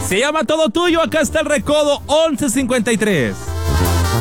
Se llama Todo Tuyo, acá está el recodo 1153.